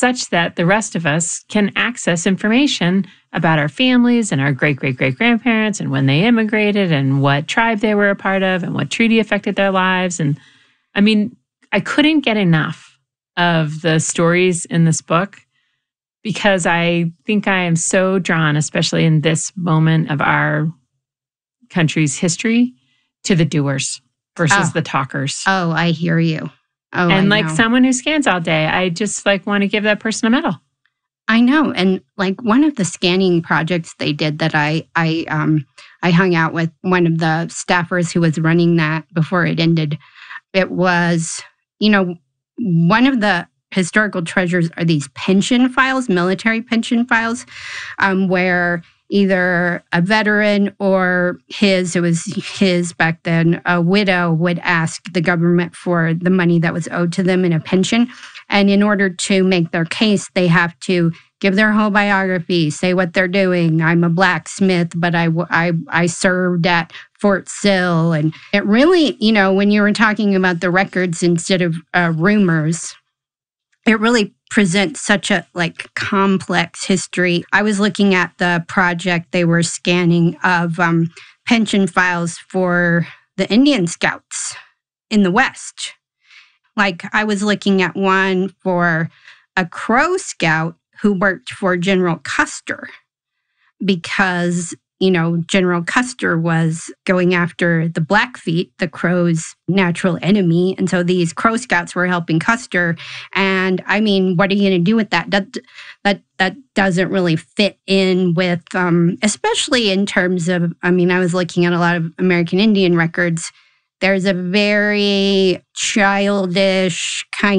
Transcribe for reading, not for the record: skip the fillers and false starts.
such that the rest of us can access information about our families and our great-great-great-grandparents and when they immigrated and what tribe they were a part of and what treaty affected their lives. And I mean, I couldn't get enough of the stories in this book because I think I am so drawn, especially in this moment of our country's history, to the doers versus the talkers. Oh, I hear you. Oh, and like someone who scans all day, I just like want to give that person a medal. I know. And like one of the scanning projects they did that I hung out with one of the staffers who was running that before it ended. It was, one of the historical treasures are these pension files, military pension files, where either a veteran or it was his back then, a widow would ask the government for the money that was owed to them in a pension. And in order to make their case, they have to give their whole biography, say what they're doing. I'm a blacksmith, but I served at Fort Sill. And it really, when you were talking about the records instead of rumors, it really presents such a complex history. I was looking at the project they were scanning of pension files for the Indian Scouts in the West. I was looking at one for a Crow Scout who worked for General Custer because, General Custer was going after the Blackfeet, the Crows' natural enemy. And so these Crow Scouts were helping Custer. And I mean, what are you going to do with that? That doesn't really fit in with, especially in terms of, I was looking at a lot of American Indian records. There's a very childish kind